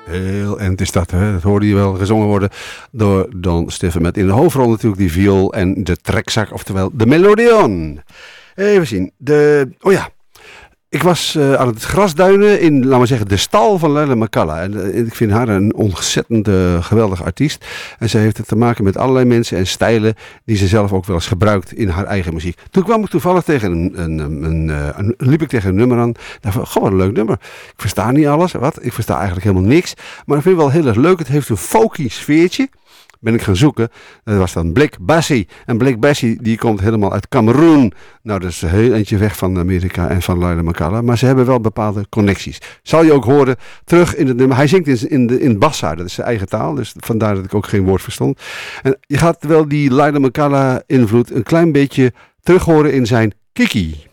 Heel end is dat, hè? Dat hoorde je wel gezongen worden door Don Stiffen. Met in de hoofdrol natuurlijk die viool en de trekzak, oftewel de melodeon. Even zien. Ik was aan het grasduinen in, laten we zeggen, de stal van Laila McCalla. En ik vind haar een ontzettend geweldige artiest. En ze heeft het te maken met allerlei mensen en stijlen die ze zelf ook wel eens gebruikt in haar eigen muziek. Toen kwam ik toevallig tegen liep ik tegen een nummer aan. Dacht van, goh, wat een leuk nummer. Ik versta niet alles. Ik versta eigenlijk helemaal niks. Maar ik vind het wel heel erg leuk. Het heeft een folky sfeertje. Ben ik gaan zoeken. Dat was dan Black Bassie. En Black Bassie die komt helemaal uit Cameroen. Nou, dat is een heel eentje weg van Amerika en van Laila McCalla. Maar ze hebben wel bepaalde connecties. Zal je ook horen terug in het nummer. Hij zingt in Bassa. Dat is zijn eigen taal. Dus vandaar dat ik ook geen woord verstond. En je gaat wel die Laila McCalla invloed een klein beetje terug horen in zijn Kiki.